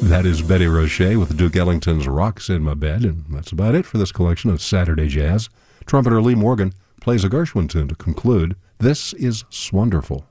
That is Betty Roche with Duke Ellington's Rocks in My Bed, and that's about it for this collection of Saturday Jazz. Trumpeter Lee Morgan plays a Gershwin tune to conclude. This is Swonderful.